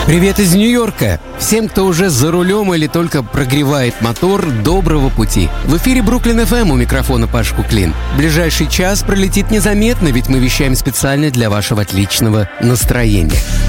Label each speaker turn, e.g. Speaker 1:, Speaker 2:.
Speaker 1: Привет из Нью-Йорка! Всем, кто уже за рулем или только прогревает мотор, доброго пути! В эфире Бруклин ФМ, у микрофона Паша Куклин. Ближайший час пролетит незаметно, ведь мы вещаем специально для вашего отличного настроения.